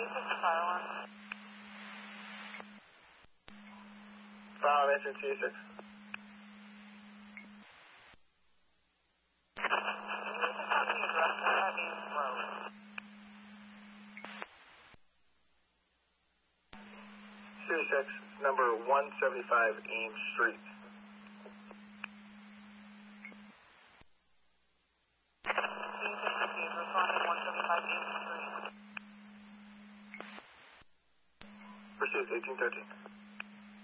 File answer to 6. Six, number 175 Ames Street. Pursuit 1813.